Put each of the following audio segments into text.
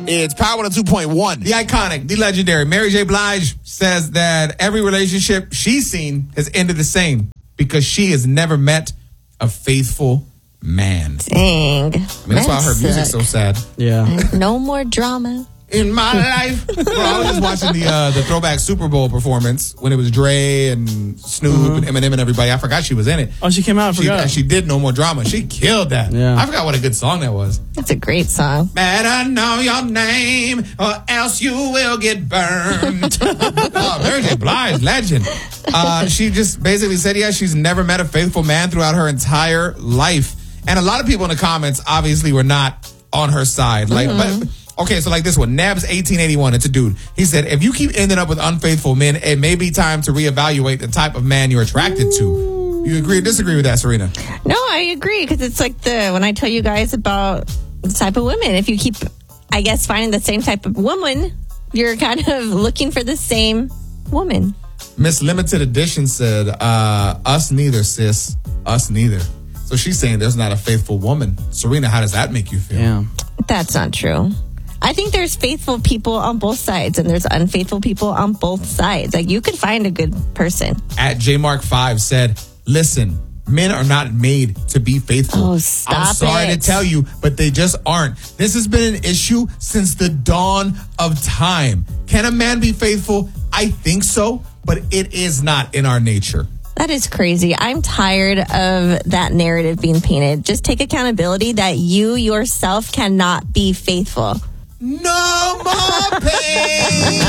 It's Power 102.1. The iconic, the legendary Mary J. Blige says that every relationship she's seen has ended the same because she has never met a faithful man. Dang. That's why her music's so sad. Yeah. No more drama. In my life. Bro, I was just watching the throwback Super Bowl performance when it was Dre and Snoop and Eminem and everybody. I forgot she was in it. Oh, she came out. I forgot. She did No More Drama. She killed that. Yeah. I forgot what a good song that was. That's a great song. Better know your name or else you will get burned. Oh, Mary J. Blige, legend. She just basically said, she's never met a faithful man throughout her entire life. And a lot of people in the comments obviously were not on her side. But okay, so like this one, Nabs1881, it's a dude. He said, if you keep ending up with unfaithful men, it may be time to reevaluate the type of man you're attracted to. You agree or disagree with that, Serena? No, I agree, because it's like when I tell you guys about the type of women, if you keep, I guess, finding the same type of woman, you're kind of looking for the same woman. Miss Limited Edition said, us neither, sis. Us neither. So she's saying there's not a faithful woman. Serena, how does that make you feel? Yeah. That's not true. I think there's faithful people on both sides, and there's unfaithful people on both sides. Like, you could find a good person. At JMark5 said, listen, men are not made to be faithful. Oh, stop I'm sorry it. to tell you, but they just aren't. This has been an issue since the dawn of time. Can a man be faithful? I think so, but it is not in our nature. That is crazy. I'm tired of that narrative being painted. Just take accountability that you yourself cannot be faithful. No more pain.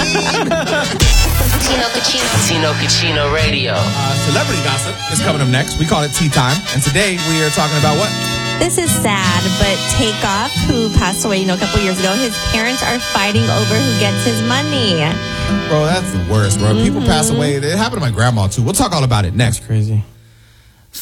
Tino Cucino Radio. Celebrity gossip is coming up next. We call it Tea Time. And today we are talking about what? This is sad, but Takeoff, who passed away, a couple years ago, his parents are fighting over who gets his money. Bro, that's the worst, bro. People pass away. It happened to my grandma, too. We'll talk all about it next. Crazy.